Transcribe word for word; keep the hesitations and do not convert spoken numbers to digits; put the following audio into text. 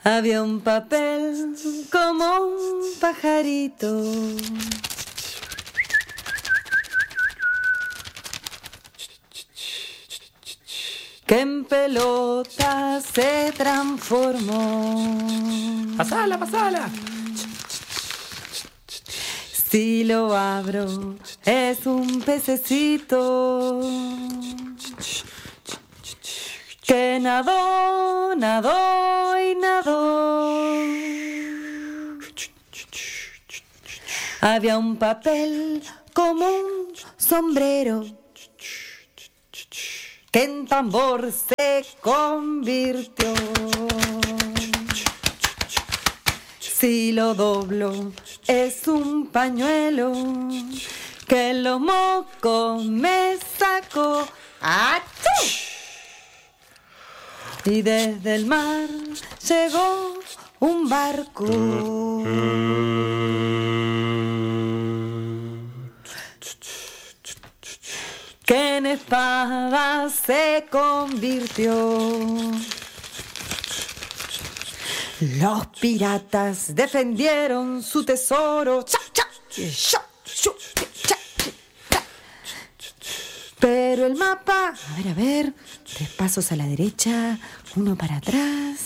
Había un papel como un pajarito que en pelota se transformó. Pasala, pasala. Si lo abro, es un pececito que nadó, nadó y nadó. Había un papel como un sombrero que en tambor se convirtió. Si lo doblo, es un pañuelo que en los mocos me sacó. ¡Achú! Y desde el mar llegó un barco que en espada se convirtió. Los piratas defendieron su tesoro. ¡Cha, cha! ¡Shu, shu, cha, cha! Pero el mapa, a ver, a ver, tres pasos a la derecha, uno para atrás.